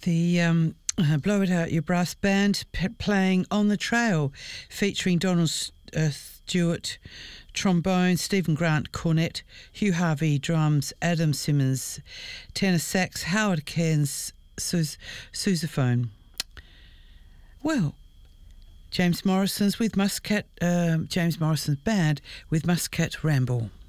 The Blow It Out, your brass band playing On the Trail, featuring Donald Stewart trombone, Stephen Grant cornet, Hugh Harvey drums, Adam Simmons tenor sax, Howard Cairns sousaphone. Well, James Morrison's band with Muscat Ramble.